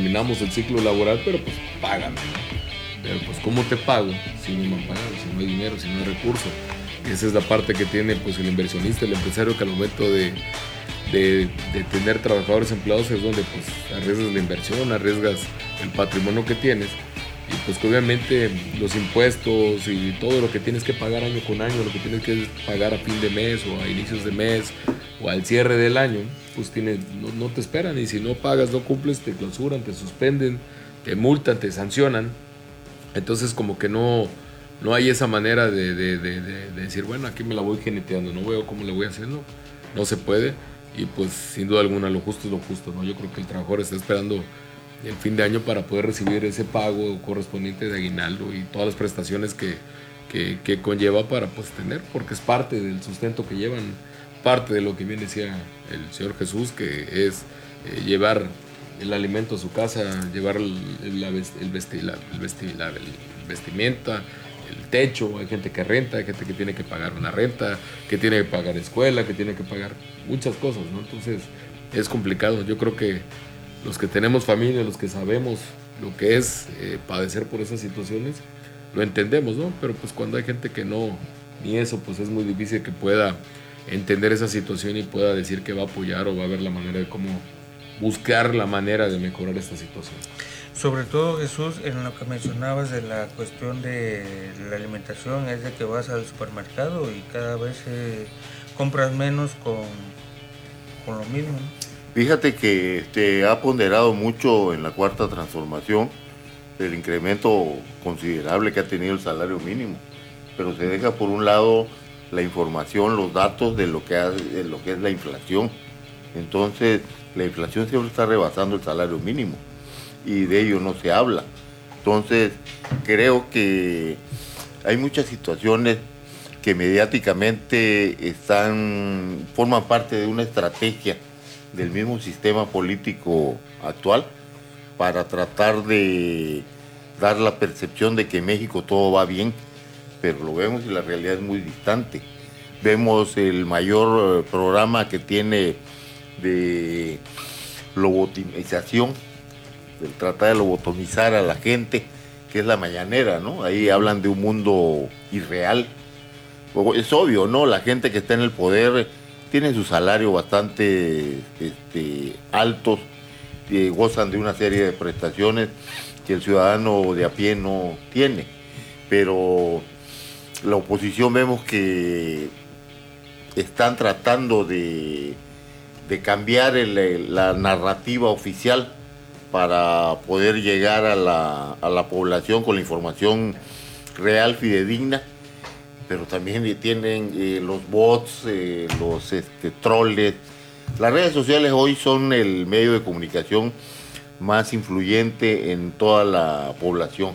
terminamos el ciclo laboral, pero pues págame. Pero pues ¿cómo te pago si no me han pagado, si no hay dinero, si no hay recursos? Esa es la parte que tiene pues el inversionista, el empresario, que al momento de tener trabajadores empleados es donde pues arriesgas la inversión, arriesgas el patrimonio que tienes, y pues que obviamente los impuestos y todo lo que tienes que pagar año con año, lo que tienes que pagar a fin de mes o a inicios de mes o al cierre del año, pues no te esperan, y si no pagas, no cumples, te clausuran, te suspenden, te multan, te sancionan. Entonces como que no hay esa manera de decir, bueno, aquí me la voy geneteando, no veo cómo le voy haciendo, no se puede. Y pues sin duda alguna lo justo es lo justo, ¿no? Yo creo que el trabajador está esperando el fin de año para poder recibir ese pago correspondiente de aguinaldo y todas las prestaciones que conlleva para pues tener, porque es parte del sustento que llevan, parte de lo que bien decía el Señor Jesús, que es llevar el alimento a su casa, llevar vestimenta, el techo. Hay gente que renta, hay gente que tiene que pagar una renta, que tiene que pagar escuela, que tiene que pagar muchas cosas, ¿no? Entonces es complicado. Yo creo que los que tenemos familia, los que sabemos lo que es padecer por esas situaciones, lo entendemos, ¿no? Pero pues cuando hay gente que no, ni eso, pues es muy difícil que pueda entender esa situación y pueda decir que va a apoyar o va a ver la manera de cómo buscar la manera de mejorar esta situación. Sobre todo, Jesús, en lo que mencionabas de la cuestión de la alimentación, es de que vas al supermercado y cada vez compras menos con lo mismo, ¿no? Fíjate que ha ponderado mucho en la cuarta transformación el incremento considerable que ha tenido el salario mínimo, pero se deja por un lado la información, los datos de lo que es la inflación. Entonces, la inflación siempre está rebasando el salario mínimo y de ello no se habla. Entonces, creo que hay muchas situaciones que mediáticamente forman parte de una estrategia del mismo sistema político actual para tratar de dar la percepción de que en México todo va bien, pero lo vemos y la realidad es muy distante. Vemos el mayor programa que tiene de lobotomización, de tratar de lobotomizar a la gente, que es la mañanera, ¿no? Ahí hablan de un mundo irreal. Es obvio, ¿no? La gente que está en el poder tiene su salario bastante altos, gozan de una serie de prestaciones que el ciudadano de a pie no tiene. Pero la oposición vemos que están tratando de cambiar la narrativa oficial para poder llegar a la población con la información real, fidedigna, pero también tienen los bots, los troles. Las redes sociales hoy son el medio de comunicación más influyente en toda la población.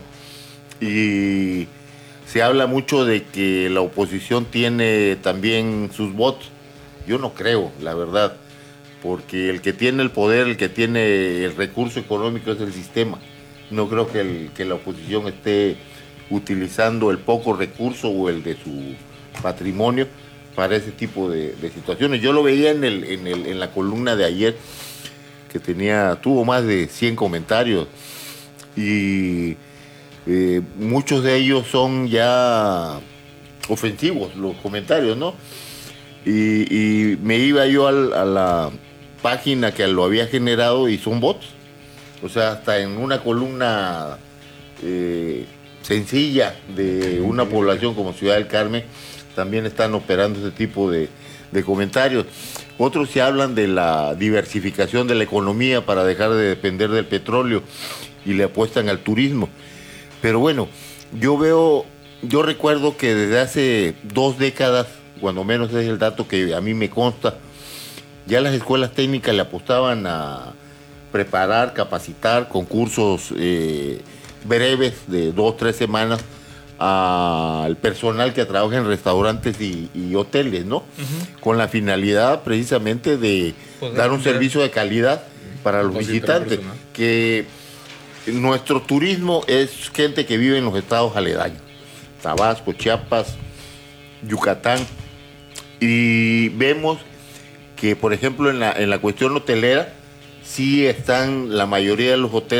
Y se habla mucho de que la oposición tiene también sus bots. Yo no creo, la verdad, porque el que tiene el poder, el que tiene el recurso económico es el sistema. No creo que la oposición esté utilizando el poco recurso o el de su patrimonio para ese tipo de situaciones. Yo lo veía en la columna de ayer, que tuvo más de 100 comentarios, y muchos de ellos son ya ofensivos, los comentarios, ¿no? Y me iba yo a la página que lo había generado y son bots. O sea, hasta en una columna sencilla de una población como Ciudad del Carmen también están operando ese tipo de comentarios. Otros se hablan de la diversificación de la economía para dejar de depender del petróleo y le apuestan al turismo. Pero bueno, yo recuerdo que desde hace 2 décadas, cuando menos es el dato que a mí me consta, ya las escuelas técnicas le apostaban a preparar, capacitar con cursos breves de 2-3 semanas al personal que trabaja en restaurantes y hoteles, ¿no? Uh-huh. Con la finalidad precisamente de dar un servicio de calidad para los visitantes. Que nuestro turismo es gente que vive en los estados aledaños, Tabasco, Chiapas, Yucatán, y vemos que, por ejemplo, en la cuestión hotelera, sí están la mayoría de los hoteles